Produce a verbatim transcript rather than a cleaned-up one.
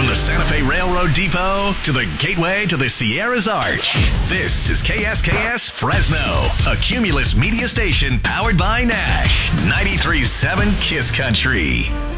the Santa Fe Railroad Depot to the gateway to the Sierras Arch. This is K S K S Fresno, a Cumulus media station powered by Nash. ninety-three point seven Kiss Country.